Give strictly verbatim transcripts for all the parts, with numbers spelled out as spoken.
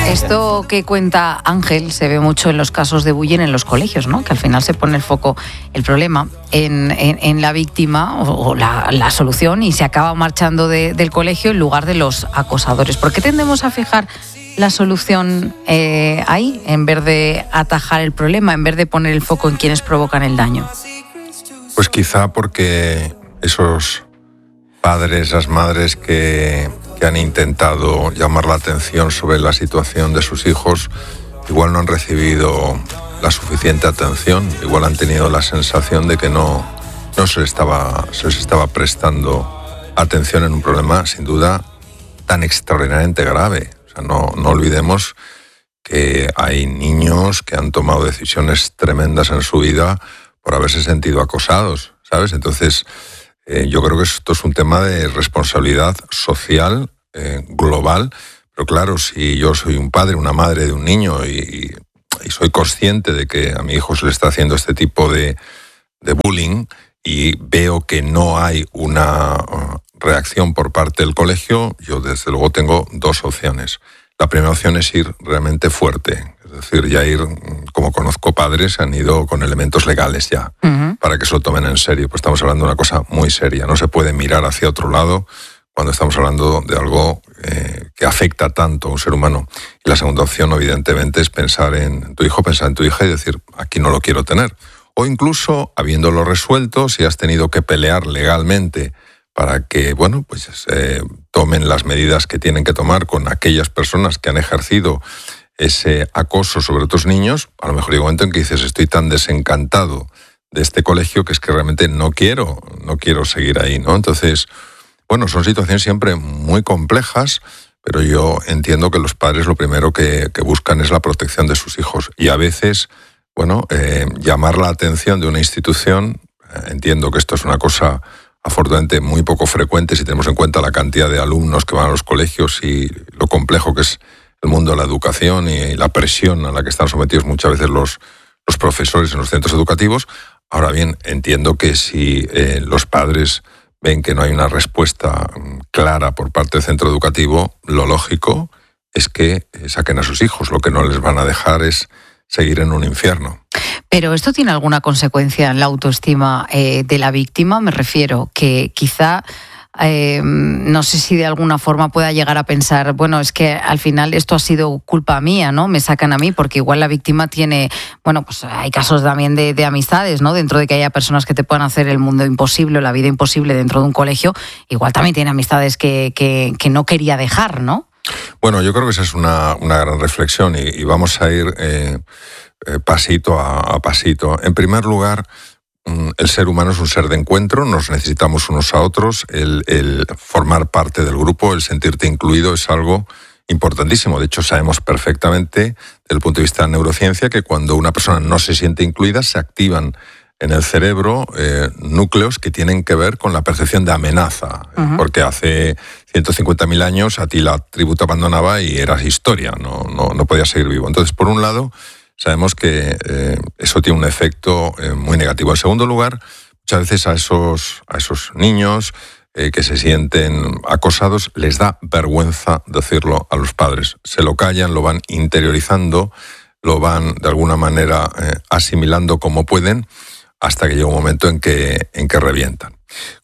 Esto que cuenta Ángel se ve mucho en los casos de bullying en los colegios, ¿no? Que al final se pone el foco, el problema, en, en, en la víctima o, o la, la solución y se acaba marchando de, del colegio en lugar de los acosadores. ¿Por qué tendemos a fijar la solución eh, ahí en vez de atajar el problema, en vez de poner el foco en quienes provocan el daño? Pues quizá porque esos padres, las madres que, que han intentado llamar la atención sobre la situación de sus hijos, igual no han recibido la suficiente atención, igual han tenido la sensación de que no, no se les estaba, se les estaba prestando atención en un problema, sin duda, tan extraordinariamente grave. O sea, no, no olvidemos que hay niños que han tomado decisiones tremendas en su vida por haberse sentido acosados, ¿sabes? Entonces, eh, yo creo que esto es un tema de responsabilidad social, eh, global, pero claro, si yo soy un padre, una madre de un niño y, y soy consciente de que a mi hijo se le está haciendo este tipo de, de bullying y veo que no hay una uh, reacción por parte del colegio, yo desde luego tengo dos opciones. La primera opción es ir realmente fuerte, es decir, ya ir, como conozco padres, han ido con elementos legales ya, uh-huh. para que se lo tomen en serio. Pues estamos hablando de una cosa muy seria, no se puede mirar hacia otro lado cuando estamos hablando de algo eh, que afecta tanto a un ser humano. Y la segunda opción, evidentemente, es pensar en tu hijo, pensar en tu hija y decir, aquí no lo quiero tener. O incluso, habiéndolo resuelto, si has tenido que pelear legalmente para que, bueno, pues eh, tomen las medidas que tienen que tomar con aquellas personas que han ejercido ese acoso sobre otros niños, a lo mejor llega un momento en que dices, estoy tan desencantado de este colegio que es que realmente no quiero, no quiero seguir ahí, ¿no? Entonces, bueno, son situaciones siempre muy complejas, pero yo entiendo que los padres lo primero que, que buscan es la protección de sus hijos. Y a veces, bueno, eh, llamar la atención de una institución, eh, entiendo que esto es una cosa afortunadamente muy poco frecuente si tenemos en cuenta la cantidad de alumnos que van a los colegios y lo complejo que es el mundo de la educación y la presión a la que están sometidos muchas veces los, los profesores en los centros educativos. Ahora bien, entiendo que si eh, los padres ven que no hay una respuesta clara por parte del centro educativo, lo lógico es que saquen a sus hijos. Lo que no les van a dejar es seguir en un infierno. Pero ¿esto tiene alguna consecuencia en la autoestima eh, de la víctima? Me refiero que quizá, eh, no sé si de alguna forma pueda llegar a pensar, bueno, es que al final esto ha sido culpa mía, ¿no? Me sacan a mí, porque igual la víctima tiene, bueno, pues hay casos también de, de amistades, ¿no? Dentro de que haya personas que te puedan hacer el mundo imposible, la vida imposible dentro de un colegio, igual también tiene amistades que, que, que no quería dejar, ¿no? Bueno, yo creo que esa es una, una gran reflexión y, y vamos a ir eh, eh, pasito a, a pasito. En primer lugar, el ser humano es un ser de encuentro, nos necesitamos unos a otros, el, el formar parte del grupo, el sentirte incluido es algo importantísimo. De hecho, sabemos perfectamente, desde el punto de vista de la neurociencia, que cuando una persona no se siente incluida, se activan en el cerebro eh, núcleos que tienen que ver con la percepción de amenaza, uh-huh. porque hace ciento cincuenta mil años a ti la tribu te abandonaba y eras historia, no, no, no podías seguir vivo. Entonces, por un lado, sabemos que eh, eso tiene un efecto eh, muy negativo. En segundo lugar, muchas veces a esos, a esos niños eh, que se sienten acosados les da vergüenza decirlo a los padres. Se lo callan, lo van interiorizando, lo van de alguna manera eh, asimilando como pueden, hasta que llega un momento en que, en que revientan.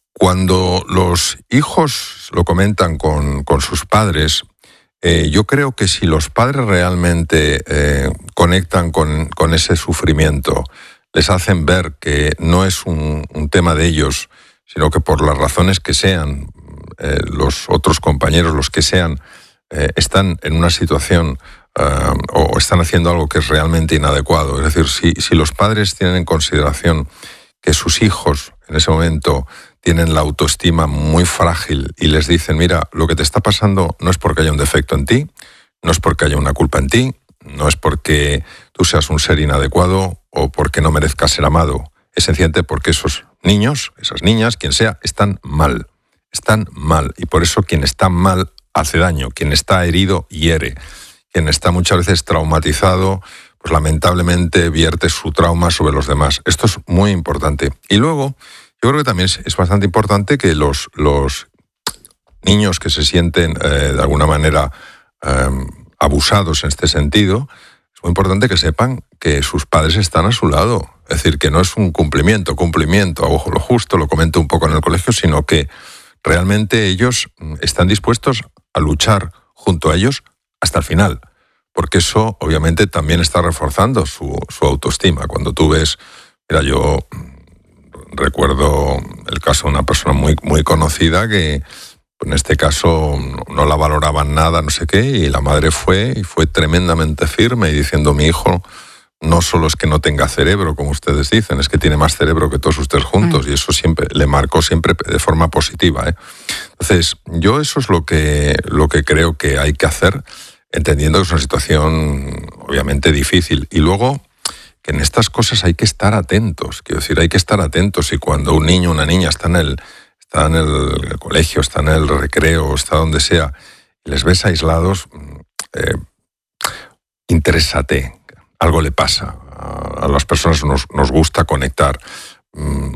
Cuando los hijos lo comentan con, con sus padres, eh, yo creo que si los padres realmente eh, conectan con, con ese sufrimiento, les hacen ver que no es un, un tema de ellos, sino que por las razones que sean, eh, los otros compañeros, los que sean, eh, están en una situación Uh, o están haciendo algo que es realmente inadecuado. Es decir, si, si los padres tienen en consideración que sus hijos en ese momento tienen la autoestima muy frágil y les dicen, mira, lo que te está pasando no es porque haya un defecto en ti, no es porque haya una culpa en ti, no es porque tú seas un ser inadecuado o porque no merezcas ser amado, es sencillamente porque esos niños, esas niñas, quien sea, están mal, están mal, y por eso quien está mal hace daño, quien está herido hiere. Quien está muchas veces traumatizado, pues lamentablemente vierte su trauma sobre los demás. Esto es muy importante. Y luego, yo creo que también es, es bastante importante que los, los niños que se sienten eh, de alguna manera eh, abusados en este sentido, es muy importante que sepan que sus padres están a su lado. Es decir, que no es un cumplimiento, cumplimiento, hago lo justo, lo comento un poco en el colegio, sino que realmente ellos están dispuestos a luchar junto a ellos hasta el final. Porque eso obviamente también está reforzando su, su autoestima. Cuando tú ves, mira, yo recuerdo el caso de una persona muy, muy conocida que en este caso no, no la valoraban nada, no sé qué, y la madre fue y fue tremendamente firme y diciendo, mi hijo no solo es que no tenga cerebro, como ustedes dicen, es que tiene más cerebro que todos ustedes juntos, mm. y eso siempre le marcó siempre de forma positiva, ¿eh? Entonces, yo eso es lo que, lo que creo que hay que hacer, entendiendo que es una situación obviamente difícil. Y luego, que en estas cosas hay que estar atentos, quiero decir, hay que estar atentos, y cuando un niño o una niña está en el, está en el, el colegio, está en el recreo, está donde sea, y les ves aislados, eh, interésate, algo le pasa. A las personas nos, nos gusta conectar.